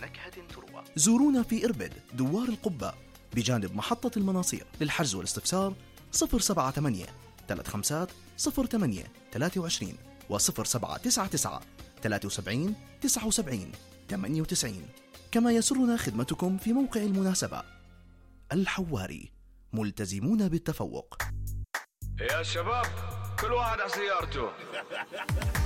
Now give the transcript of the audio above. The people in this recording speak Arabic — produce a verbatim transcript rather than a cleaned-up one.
ونكهة تروى. زورونا في إربد دوار القبة بجانب محطة المناصير. للحجز والاستفسار صفر سبعة ثمانية ثلاثة خمسة صفر ثمانية ثلاثة وعشرين وصفر سبعة تسعة تسعة ثلاثة سبعين تسعة وسبعين ثمانية وتسعين. كما يسرنا خدمتكم في موقع المناسبة. الحواري، ملتزمون بالتفوق. يا شباب كل واحد على سيارته.